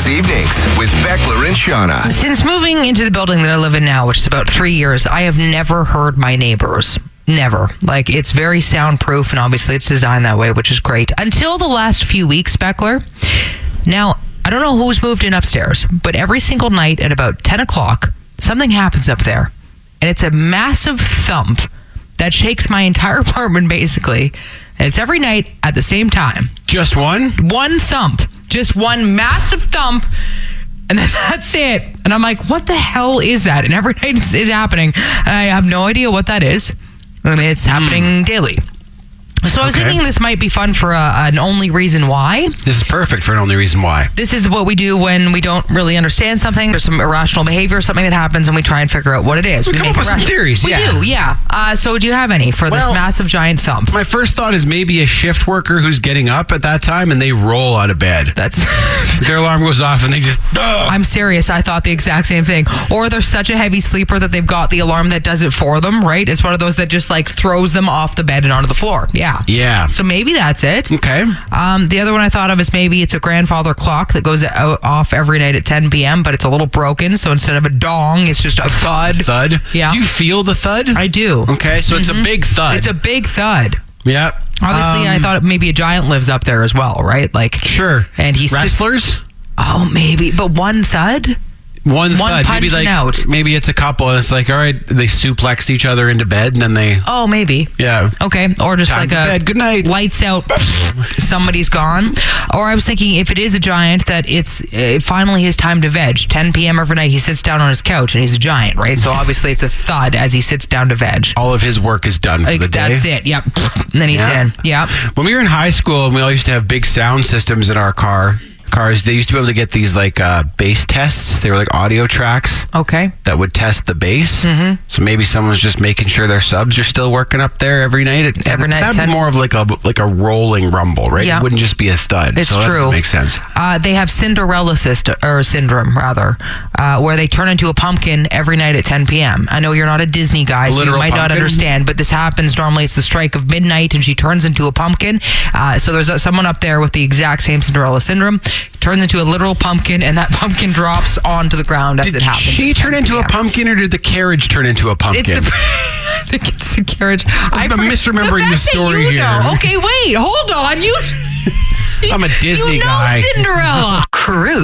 Weekdays evenings with Beckler and Shauna. Since moving into the building that I live in now, which is about 3 years, I have never heard my neighbors. Never. Like, it's very soundproof, and obviously it's designed that way, which is great. Until the last few weeks, Beckler. Now, I don't know who's moved in upstairs, but every single night at about 10 o'clock, something happens up there. And it's a massive thump that shakes my entire apartment, basically. And it's every night at the same time. Just one? One thump. Just one massive thump. And then that's it. And I'm like, what the hell is that? And every night it's happening. And I have no idea what that is. And it's happening daily. So I was thinking this might be fun for an only reason why. This is perfect for an only reason why. This is what we do when we don't really understand something. There's some irrational behavior, something that happens, and we try and figure out what it is. We come up with some theories, We do, yeah. So do you have any for this massive giant thump? My first thought is maybe a shift worker who's getting up at that time and they roll out of bed. That's their alarm goes off and they just... I'm serious. I thought the exact same thing. Or they're such a heavy sleeper that they've got the alarm that does it for them, right? It's one of those that just like throws them off the bed and onto the floor. Yeah. Yeah. So maybe that's it. Okay. The other one I thought of is maybe it's a grandfather clock that goes off every night at 10 p.m., but it's a little broken. So instead of a dong, it's just a thud. Thud? Yeah. Do you feel the thud? I do. Okay, so it's a big thud. It's a big thud. Yeah. Obviously, I thought maybe a giant lives up there as well, right? Like, sure. And he wrestlers? Oh, maybe. But one thud? One thud. Punch Maybe like out. Maybe it's a couple and it's like, all right, they suplex each other into bed and then they... Oh, maybe. Yeah. Okay. Or just Time like for bed. Good night. Lights out, somebody's gone. Or I was thinking if it is a giant that it's finally his time to veg. 10 p.m. every night he sits down on his couch and he's a giant, right? So obviously it's a thud as he sits down to veg. All of his work is done for the day. That's it. Yep. And then he's in. Yep. When we were in high school, we all used to have big sound systems in our cars. They used to be able to get these like bass tests. They were like audio tracks. Okay. That would test the bass. Mm-hmm. So maybe someone's just making sure their subs are still working up there every night. Every night. That'd be more of like a rolling rumble, right? Yeah. It wouldn't just be a thud. It's so true. That makes sense. They have Cinderella syndrome, where they turn into a pumpkin every night at 10 p.m. I know you're not a Disney guy, so you might not understand, but this happens normally. It's the strike of midnight, and she turns into a pumpkin. So there's someone up there with the exact same Cinderella syndrome, turns into a literal pumpkin, and that pumpkin drops onto the ground as it happens. Did she turn into a pumpkin, or did the carriage turn into a pumpkin? I think it's the carriage. I'm misremembering the story here. Okay, wait, hold on. I'm a Disney guy. guy. Cinderella. Cruise.